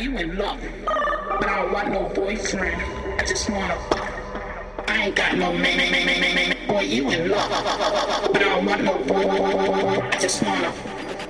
you in love, but I don't want no boyfriend. I just wanna. I ain't got no man. Boy, you in love, but I don't want no boy. I just wanna.